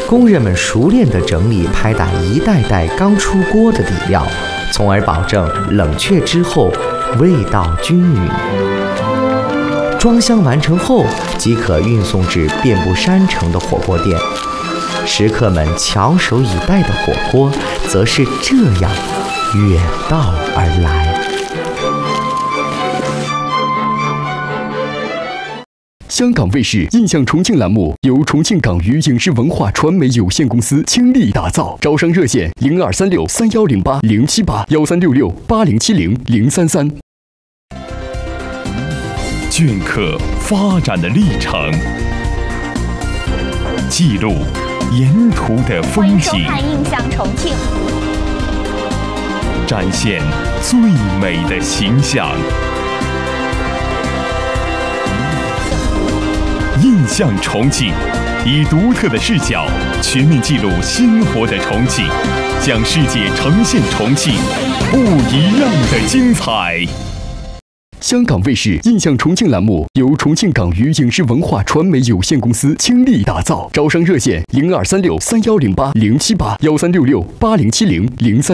工人们熟练地整理拍打一袋袋刚出锅的底料，从而保证冷却之后味道均匀。装箱完成后，即可运送至遍布山城的火锅店。食客们翘首以待的火锅，则是这样远道而来。 香港卫视印象重庆栏目由重庆港娱影视文化传媒有限公司倾力打造，招商热线02363108-078-1366-8070-033。 镌刻发展的历程，记录沿途的风景， 欢迎收看《印象重庆》， 展现最美的形象。印象重庆，以独特的视角全面记录鲜活的重庆，向世界呈现重庆不一样的精彩。 香港卫视印象重庆栏目由重庆港娱影视文化传媒有限公司倾力打造，招商热线02363108-078-1366-8070-033。